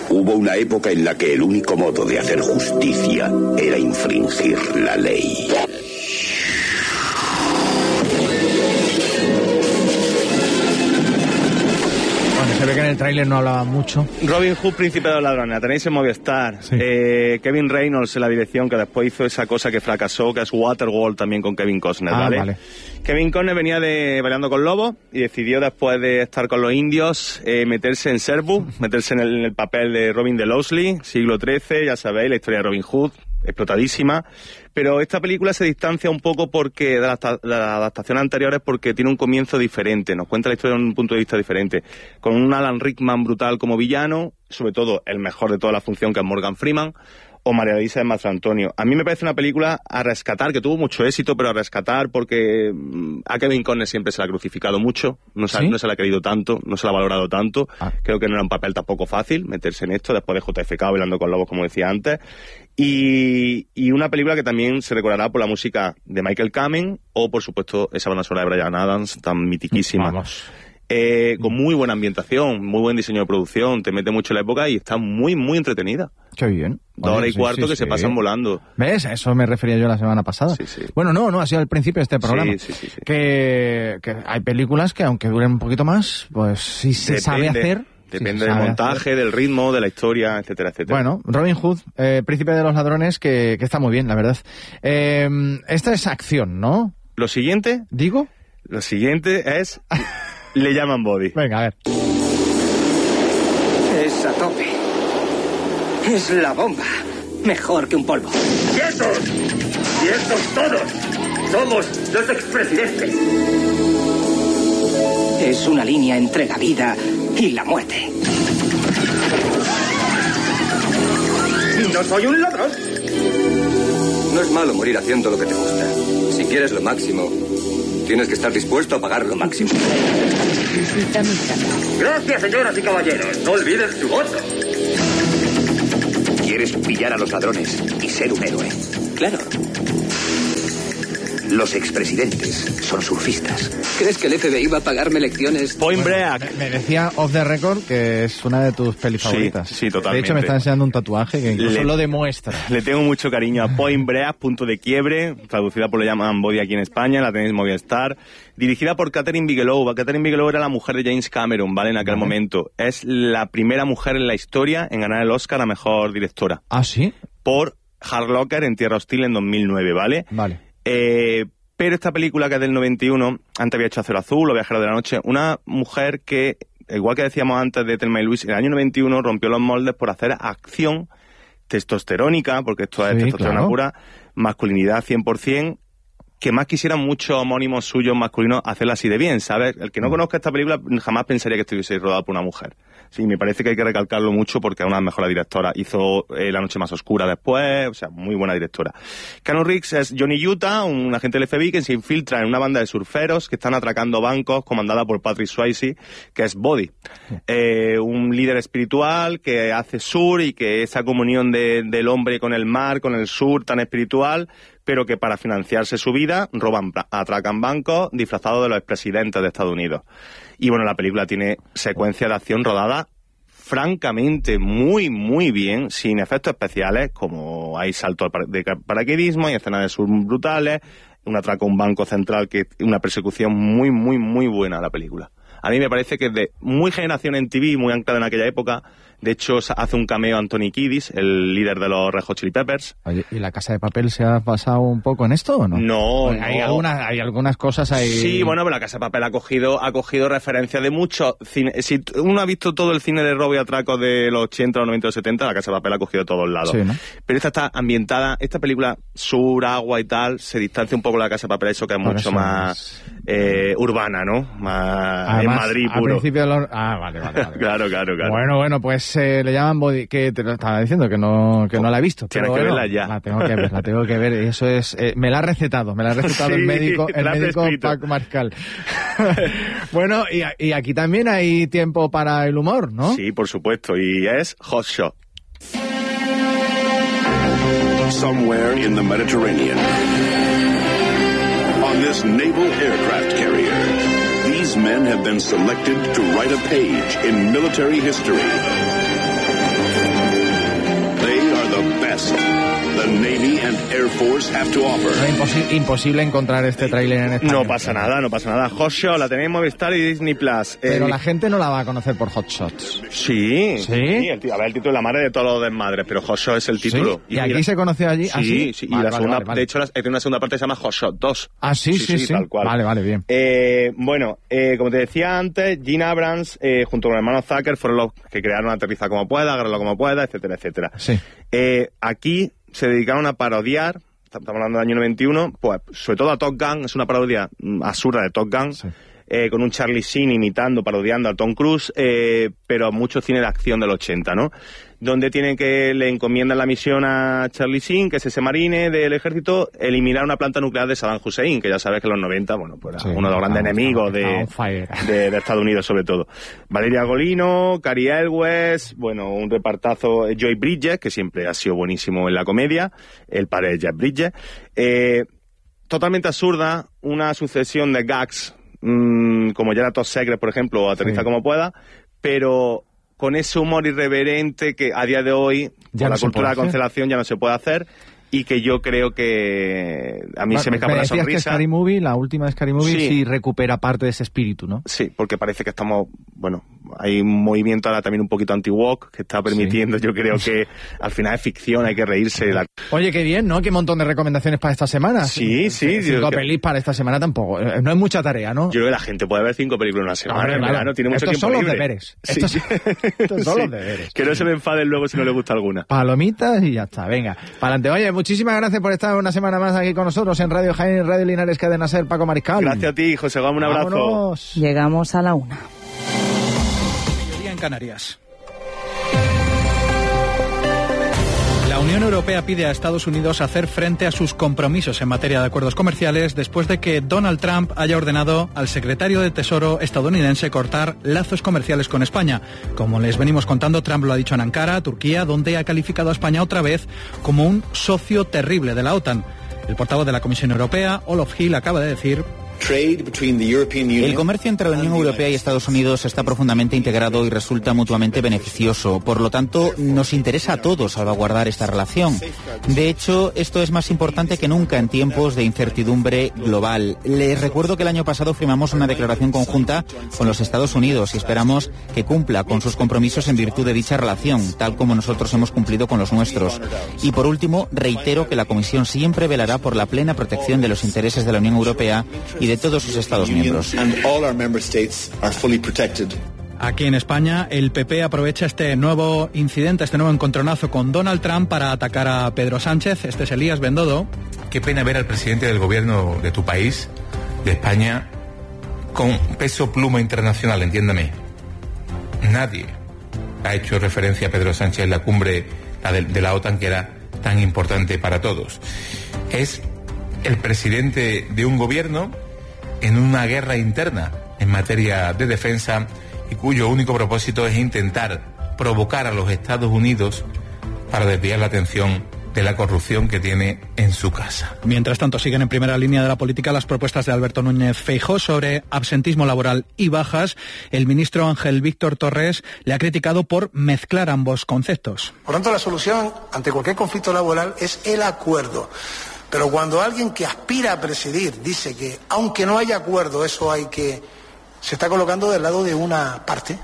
Hubo una época en la que el único modo de hacer justicia era infringir la ley. Se ve que en el tráiler no hablaba mucho. Robin Hood, Príncipe de los Ladrones, la tenéis en Movistar. Sí. Kevin Reynolds en la dirección, que después hizo esa cosa que fracasó, que es Waterworld, también con Kevin Costner, ¿vale? Kevin Costner venía de Bailando con Lobos y decidió, después de estar con los indios, meterse en Sherwood, meterse en el papel de Robin de Locksley, siglo XIII, ya sabéis, la historia de Robin Hood, explotadísima. Pero esta película se distancia un poco porque de las adaptaciones anteriores, porque tiene un comienzo diferente, nos cuenta la historia desde un punto de vista diferente, con un Alan Rickman brutal como villano, sobre todo el mejor de toda la función, que es Morgan Freeman, o María Luisa de Mastrantonio. A mí me parece una película a rescatar, que tuvo mucho éxito, pero a rescatar porque a Kevin Costner siempre se la ha crucificado mucho, no se la ha querido tanto, no se la ha valorado tanto. Creo que no era un papel tampoco fácil meterse en esto, después de JFK, Bailando con Lobos, como decía antes. Y una película que también se recordará por la música de Michael Kamen, o por supuesto esa banda sonora de Bryan Adams, tan mitiquísima. Vamos. Con muy buena ambientación, muy buen diseño de producción, te mete mucho en la época y está muy, muy entretenida. Qué bien. 2 horas y cuarto que se pasan volando. ¿Ves? A eso me refería yo la semana pasada. Sí. Bueno, no ha sido al principio de este programa. Sí. Que hay películas que, aunque duren un poquito más, pues sí se sabe hacer. Depende del montaje, del ritmo, de la historia, etcétera, etcétera. Bueno, Robin Hood, Príncipe de los Ladrones, que está muy bien, la verdad. Esta es acción, ¿no? Lo siguiente... ¿Digo? Lo siguiente es... Le llaman Body. Venga, a ver. Es a tope. Es la bomba. Mejor que un polvo. ¡Quietos! ¡Quietos todos! ¡Somos los expresidentes! Es una línea entre la vida y la muerte. ¡No soy un ladrón! No es malo morir haciendo lo que te gusta. Si quieres lo máximo, tienes que estar dispuesto a pagar lo máximo. Gracias, señoras y caballeros. No olviden su voto. ¿Quieres pillar a los ladrones y ser un héroe? Claro. Los expresidentes son surfistas. ¿Crees que el FBI va a pagarme lecciones? Point Break. Me decía Off the Record que es una de tus pelis favoritas. Sí, totalmente. De hecho, me está enseñando un tatuaje que incluso lo demuestra. Le tengo mucho cariño a Point Break, punto de quiebre, traducida por Lo llaman Body aquí en España, la tenéis en Movistar. Dirigida por Catherine Bigelow. Catherine Bigelow era la mujer de James Cameron, ¿vale? En aquel momento. Es la primera mujer en la historia en ganar el Oscar a Mejor Directora. ¿Ah, sí? Por Hard Locker en Tierra Hostil en 2009, ¿vale? Vale. Pero esta película, que es del 91, antes había hecho Acero Azul o Viajero de la Noche, una mujer que, igual que decíamos antes de Thelma y Luis, en el año 91 rompió los moldes por hacer acción testosterónica, porque esto es testosterona pura, masculinidad 100%, que más quisieran muchos homónimos suyos masculinos hacerla así de bien, ¿sabes? El que no conozca esta película jamás pensaría que estuviese rodada por una mujer. Sí, me parece que hay que recalcarlo mucho porque es una de las mejores directoras. Hizo La noche más oscura después, o sea, muy buena directora. Keanu Reeves es Johnny Utah, un agente del FBI que se infiltra en una banda de surferos que están atracando bancos comandada por Patrick Swayze, que es Body. Un líder espiritual que hace surf y que esa comunión del hombre con el mar, con el surf tan espiritual, pero que para financiarse su vida atracan bancos disfrazados de los expresidentes de Estados Unidos. Y bueno, la película tiene secuencia de acción rodada francamente muy, muy bien, sin efectos especiales, como hay saltos de paracaidismo, hay escenas de surf brutales, un atraco a un banco central, que una persecución muy, muy, muy buena la película. A mí me parece que es de muy generación en TV, muy anclada en aquella época. De hecho, hace un cameo Anthony Kiedis, el líder de los Red Hot Chili Peppers. Oye, ¿y La Casa de Papel se ha basado un poco en esto o no? No, hay algunas cosas ahí. Sí, bueno, pero La Casa de Papel ha cogido referencias de muchos cine. Si uno ha visto todo el cine de robo y atraco de los 80, los 90, los 70, La Casa de Papel ha cogido de todos lados. Sí, ¿no? Pero esta está ambientada, esta película sur, agua y tal, se distancia un poco de La Casa de Papel, eso que es mucho más urbana, ¿no? Más además, en Madrid puro. Al principio vale. Claro. Bueno, pues le llaman Body, que te lo estaba diciendo, que no la he visto. Tienes que verla ya. La tengo que ver. Eso es, me la ha recetado sí, el médico Paco Mariscal. Bueno, y aquí también hay tiempo para el humor, ¿no? Sí, por supuesto, y es Hot Shot. Somewhere in the Mediterranean, on this naval aircraft carrier, these men have been selected to write a page in military history. the Navy and Air Force have to offer. No, imposible encontrar este tráiler en español. No pasa nada. Hot Shot la tenéis en Movistar y Disney Plus. Pero la gente no la va a conocer por Hot Shots. Sí. El título es la madre de todos los desmadres, pero Hot Shot es el título. ¿Sí? ¿Y aquí se conoció allí? Sí. Vale, y la segunda, de hecho, tiene una segunda parte que se llama Hot Shot 2. Ah, sí. Tal cual. Vale, bien. Como te decía antes, Gene Abrams, junto con el hermano Zucker, fueron los que crearon Aterriza como pueda, Agárralo como pueda, etcétera. Sí. Aquí se dedicaron a parodiar, estamos hablando del año 91, pues sobre todo a Top Gun, es una parodia absurda de Top Gun, sí. Con un Charlie Sheen parodiando a Tom Cruise, pero mucho cine de acción del 80, ¿no? Donde le encomiendan la misión a Charlie Sheen, que es ese marine del ejército, eliminar una planta nuclear de Saddam Hussein, que ya sabes que en los 90, pues era uno de los grandes enemigos de Estados Unidos, sobre todo. Valeria Golino, Cary Elwes, un repartazo, Joy Bridges, que siempre ha sido buenísimo en la comedia, el padre de Jeff Bridges. Totalmente absurda, una sucesión de gags, como ya era Top Secret, por ejemplo, o Aterriza como pueda, pero con ese humor irreverente que a día de hoy, con la cultura de cancelación, ya no se puede hacer, y que yo creo que a mí se me escapa la sonrisa. Que Scary Movie, la última de Scary Movie, sí recupera parte de ese espíritu, ¿no? Sí, porque parece que estamos, hay un movimiento ahora también un poquito anti-woke que está permitiendo, yo creo que al final es ficción, hay que reírse. Oye, qué bien, ¿no? Qué montón de recomendaciones para esta semana. Sí. 5 pelis para esta semana tampoco, no es mucha tarea, ¿no? Yo creo que la gente puede ver 5 películas en una semana, claro. Tiene mucho tiempo libre. Estos son los deberes. Que no se me enfaden luego si no les gusta alguna. Palomitas y ya está, venga. Para adelante. Oye, muchísimas gracias por estar una semana más aquí con nosotros en Radio Jaén, Radio Linares, Cadena Ser, Paco Mariscal. Gracias a ti, José Gómez, un abrazo. Vámonos. Llegamos a la 1. En Canarias. La Unión Europea pide a Estados Unidos hacer frente a sus compromisos en materia de acuerdos comerciales después de que Donald Trump haya ordenado al secretario de Tesoro estadounidense cortar lazos comerciales con España. Como les venimos contando, Trump lo ha dicho en Ankara, Turquía, donde ha calificado a España otra vez como un socio terrible de la OTAN. El portavoz de la Comisión Europea, Olof Hill, acaba de decir: el comercio entre la Unión Europea y Estados Unidos está profundamente integrado y resulta mutuamente beneficioso. Por lo tanto, nos interesa a todos salvaguardar esta relación. De hecho, esto es más importante que nunca en tiempos de incertidumbre global. Les recuerdo que el año pasado firmamos una declaración conjunta con los Estados Unidos y esperamos que cumpla con sus compromisos en virtud de dicha relación, tal como nosotros hemos cumplido con los nuestros. Y por último, reitero que la Comisión siempre velará por la plena protección de los intereses de la Unión Europea y de todos sus Estados miembros. Aquí en España, el PP aprovecha este nuevo incidente, este nuevo encontronazo con Donald Trump para atacar a Pedro Sánchez. Este es Elías Bendodo. Qué pena ver al presidente del gobierno de tu país, de España, con peso pluma internacional, entiéndame. Nadie ha hecho referencia a Pedro Sánchez en la cumbre de la OTAN, que era tan importante para todos. Es el presidente de un gobierno en una guerra interna en materia de defensa y cuyo único propósito es intentar provocar a los Estados Unidos para desviar la atención de la corrupción que tiene en su casa. Mientras tanto, siguen en primera línea de la política las propuestas de Alberto Núñez Feijóo sobre absentismo laboral y bajas. El ministro Ángel Víctor Torres le ha criticado por mezclar ambos conceptos. Por tanto, la solución ante cualquier conflicto laboral es el acuerdo. Pero cuando alguien que aspira a presidir dice que, aunque no haya acuerdo, se está colocando del lado de una parte.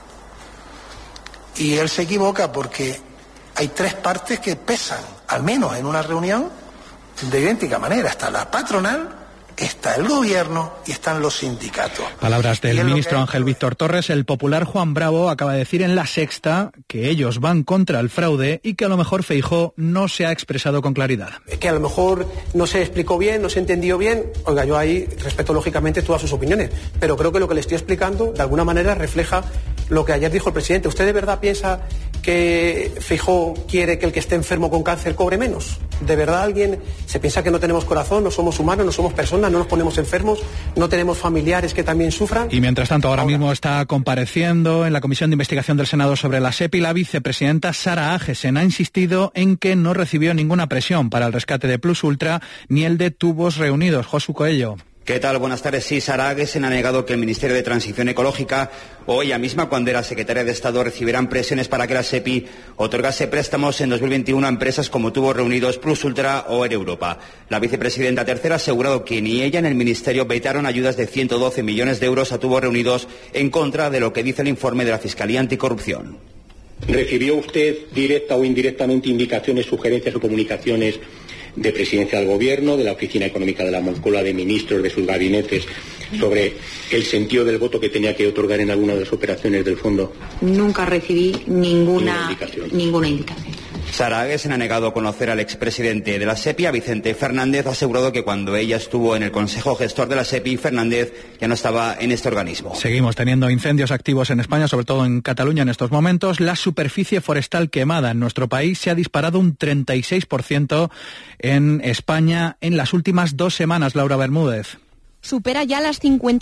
Y él se equivoca porque hay 3 partes que pesan, al menos en una reunión, de idéntica manera. Está la patronal, está el gobierno y están los sindicatos. Palabras del ministro Ángel Víctor Torres. El popular Juan Bravo acaba de decir en La Sexta que ellos van contra el fraude y que a lo mejor Feijóo no se ha expresado con claridad. Que a lo mejor no se explicó bien, no se entendió bien. Oiga, yo ahí respeto lógicamente todas sus opiniones, pero creo que lo que le estoy explicando de alguna manera refleja lo que ayer dijo el presidente. ¿Usted de verdad piensa que Feijóo quiere que el que esté enfermo con cáncer cobre menos? ¿De verdad alguien se piensa que no tenemos corazón, no somos humanos, no somos personas, no nos ponemos enfermos, no tenemos familiares que también sufran? Y mientras tanto, ahora mismo está compareciendo en la Comisión de Investigación del Senado sobre la SEPI la vicepresidenta Sara Agesen. Ha insistido en que no recibió ninguna presión para el rescate de Plus Ultra ni el de Tubos Reunidos. Josu Coello. ¿Qué tal? Buenas tardes. Sí, Sara Agesen ha negado que el Ministerio de Transición Ecológica o ella misma, cuando era secretaria de Estado, recibieran presiones para que la SEPI otorgase préstamos en 2021 a empresas como Tubos Reunidos, Plus Ultra o Air Europa. La vicepresidenta tercera ha asegurado que ni ella ni el Ministerio vetaron ayudas de 112 millones de euros a Tubos Reunidos, en contra de lo que dice el informe de la Fiscalía Anticorrupción. ¿Recibió usted directa o indirectamente indicaciones, sugerencias o comunicaciones de Presidencia del Gobierno, de la Oficina Económica de la Moncloa, de ministros, de sus gabinetes, sobre el sentido del voto que tenía que otorgar en alguna de las operaciones del fondo? Nunca recibí ninguna indicación. Sara Agesen ha negado conocer al expresidente de la SEPI, a Vicente Fernández. Ha asegurado que cuando ella estuvo en el Consejo Gestor de la SEPI, Fernández ya no estaba en este organismo. Seguimos teniendo incendios activos en España, sobre todo en Cataluña en estos momentos. La superficie forestal quemada en nuestro país se ha disparado un 36% en España en las últimas 2 semanas, Laura Bermúdez. Supera ya las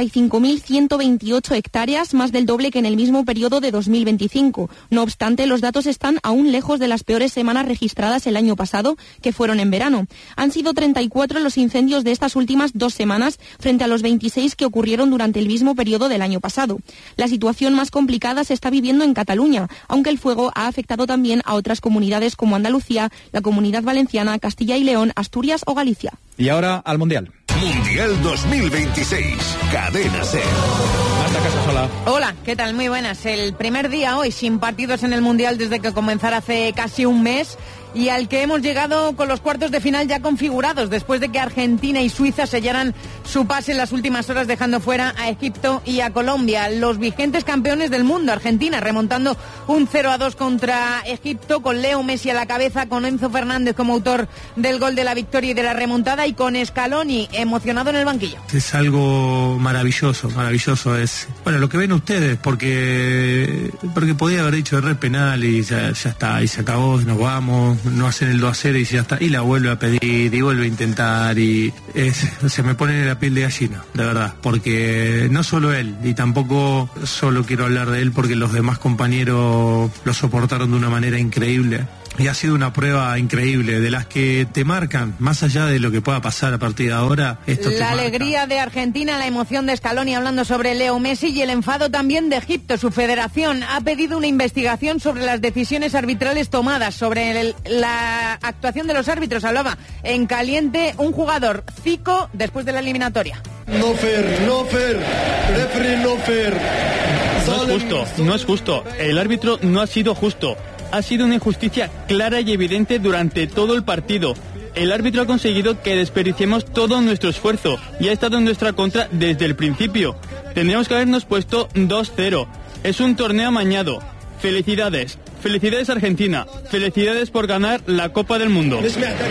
55.128 hectáreas, más del doble que en el mismo periodo de 2025. No obstante, los datos están aún lejos de las peores semanas registradas el año pasado, que fueron en verano. Han sido 34 los incendios de estas últimas 2 semanas, frente a los 26 que ocurrieron durante el mismo periodo del año pasado. La situación más complicada se está viviendo en Cataluña, aunque el fuego ha afectado también a otras comunidades como Andalucía, la Comunidad Valenciana, Castilla y León, Asturias o Galicia. Y ahora al Mundial. Mundial 2026, Cadena SER. Marta Casasola. Hola, ¿qué tal? Muy buenas. El primer día hoy sin partidos en el Mundial desde que comenzara hace casi un mes, y al que hemos llegado con los cuartos de final ya configurados, después de que Argentina y Suiza sellaran su pase en las últimas horas, dejando fuera a Egipto y a Colombia. Los vigentes campeones del mundo, Argentina, remontando un 0-2 contra Egipto, con Leo Messi a la cabeza, con Enzo Fernández como autor del gol de la victoria y de la remontada, y con Scaloni emocionado en el banquillo. Es algo maravilloso, maravilloso. Es, bueno, lo que ven ustedes, porque podía haber dicho error penal y ya está, y se acabó, nos vamos. No hacen el 2-0 y ya está, y la vuelve a pedir y vuelve a intentar, y se me pone la piel de gallina, de verdad, porque no solo él, y tampoco solo quiero hablar de él, porque los demás compañeros lo soportaron de una manera increíble. Y ha sido una prueba increíble, de las que te marcan, más allá de lo que pueda pasar a partir de ahora. La alegría de Argentina, la emoción de Scaloni hablando sobre Leo Messi, y el enfado también de Egipto. Su federación ha pedido una investigación sobre las decisiones arbitrales tomadas, sobre la actuación de los árbitros. Hablaba en caliente un jugador, Zico, después de la eliminatoria. No fair, referee no fair. No es justo, el árbitro no ha sido justo. Ha sido una injusticia clara y evidente durante todo el partido. El árbitro ha conseguido que desperdiciemos todo nuestro esfuerzo y ha estado en nuestra contra desde el principio. Tendríamos que habernos puesto 2-0. Es un torneo amañado. Felicidades. Felicidades Argentina. Felicidades por ganar la Copa del Mundo.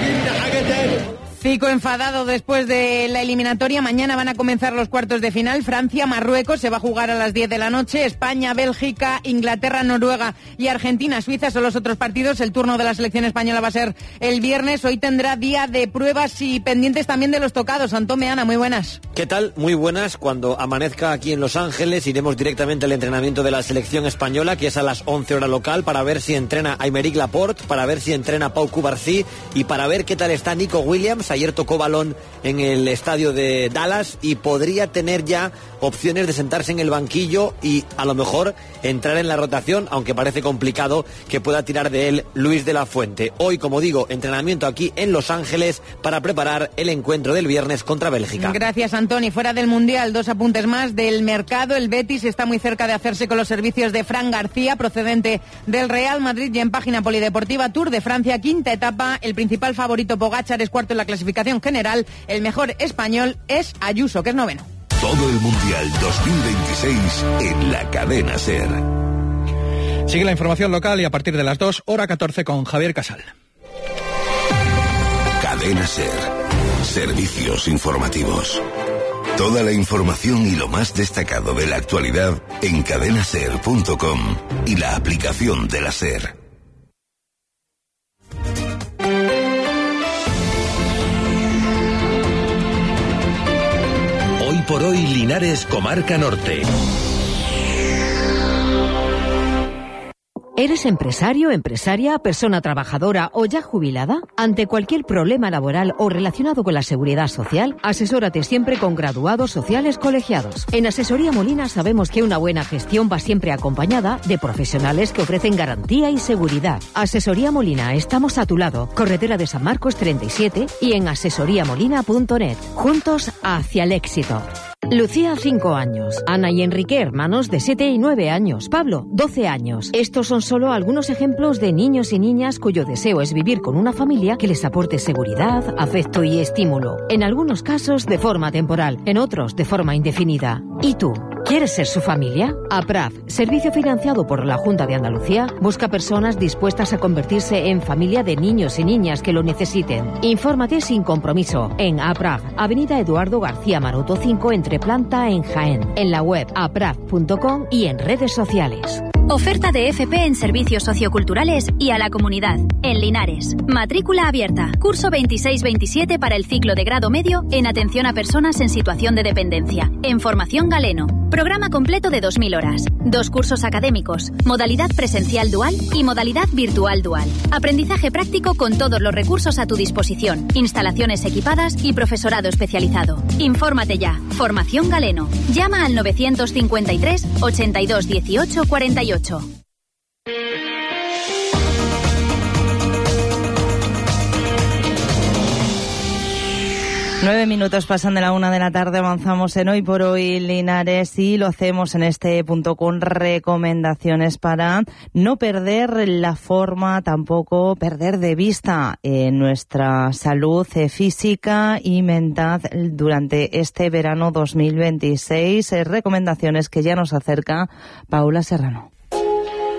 Zico enfadado después de la eliminatoria. Mañana van a comenzar los cuartos de final. Francia, Marruecos, se va a jugar a las 10 de la noche. España, Bélgica, Inglaterra, Noruega y Argentina, Suiza son los otros partidos. El turno de la selección española va a ser el viernes. Hoy tendrá día de pruebas y pendientes también de los tocados. Antón Meana, muy buenas. ¿Qué tal? Muy buenas. Cuando amanezca aquí en Los Ángeles iremos directamente al entrenamiento de la selección española, que es a las 11 hora local, para ver si entrena Aymeric Laporte, para ver si entrena Pau Cubarsí y para ver qué tal está Nico Williams. Ayer tocó balón en el estadio de Dallas y podría tener ya opciones de sentarse en el banquillo y a lo mejor entrar en la rotación, aunque parece complicado que pueda tirar de él Luis de la Fuente. Hoy, como digo, entrenamiento aquí en Los Ángeles para preparar el encuentro del viernes contra Bélgica. Gracias, Antoni. Fuera del Mundial, 2 apuntes más del mercado. El Betis está muy cerca de hacerse con los servicios de Fran García, procedente del Real Madrid, y en página polideportiva, Tour de Francia, 5ª etapa. El principal favorito, Pogačar, es 4º en la clasificación general. El mejor español es Ayuso, que es 9º. Todo el Mundial 2026 en la Cadena SER. Sigue la información local y a partir de las 2, hora 14 con Javier Casal. Cadena SER. Servicios informativos. Toda la información y lo más destacado de la actualidad en cadenaser.com y la aplicación de la SER. Hoy por hoy, Linares, Comarca Norte. ¿Eres empresario, empresaria, persona trabajadora o ya jubilada? Ante cualquier problema laboral o relacionado con la seguridad social, asesórate siempre con graduados sociales colegiados. En Asesoría Molina sabemos que una buena gestión va siempre acompañada de profesionales que ofrecen garantía y seguridad. Asesoría Molina, estamos a tu lado. Carretera de San Marcos 37 y en asesoriamolina.net. Juntos hacia el éxito. Lucía, 5 años. Ana y Enrique, hermanos de 7 y 9 años. Pablo, 12 años. Estos son solo algunos ejemplos de niños y niñas cuyo deseo es vivir con una familia que les aporte seguridad, afecto y estímulo. En algunos casos de forma temporal, en otros de forma indefinida. ¿Y tú? ¿Quieres ser su familia? APRAF, servicio financiado por la Junta de Andalucía, busca personas dispuestas a convertirse en familia de niños y niñas que lo necesiten. Infórmate sin compromiso en APRAF, Avenida Eduardo García Maroto 5, entre planta en Jaén, en la web apraf.com y en redes sociales. Oferta de FP en servicios socioculturales y a la comunidad. En Linares. Matrícula abierta. Curso 26-27 para el ciclo de grado medio en atención a personas en situación de dependencia. En formación Galeno. Programa completo de 2.000 horas. 2 cursos académicos. Modalidad presencial dual y modalidad virtual dual. Aprendizaje práctico con todos los recursos a tu disposición. Instalaciones equipadas y profesorado especializado. Infórmate ya. Formación Galeno. Llama al 953 82 18 48. 9 minutos pasan de la 1 de la tarde, avanzamos en Hoy por Hoy Linares y lo hacemos en este punto con recomendaciones para no perder la forma, tampoco perder de vista nuestra salud física y mental durante este verano 2026. Recomendaciones que ya nos acerca Paula Serrano.